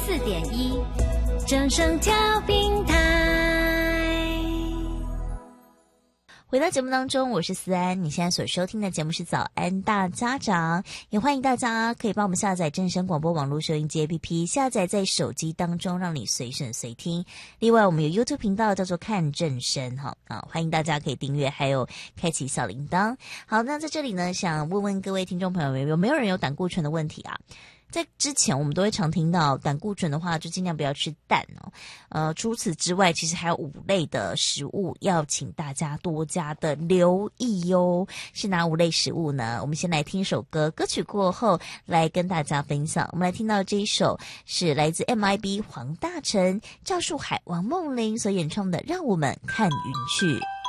104.1正声调频台。 回到节目当中，我是思安，你现在所收听的节目是早安大家长，也欢迎大家可以帮我们下载正声广播网络收音机 APP， 下载在手机当中，让你随选随听。另外我们有 YouTube 频道叫做看正声，欢迎大家可以订阅，还有开启小铃铛。好，那在这里呢，想问问各位听众朋友，有没有人有胆固醇的问题啊？在之前我们都会常听到胆固醇的话就尽量不要吃蛋哦。除此之外，其实还有5类的食物要请大家多加的留意哟。是哪5类食物呢？我们先来听一首歌，歌曲过后来跟大家分享。我们来听到这一首是来自 MIB 黄大成、赵树海、王梦玲所演唱的《让我们看云去》。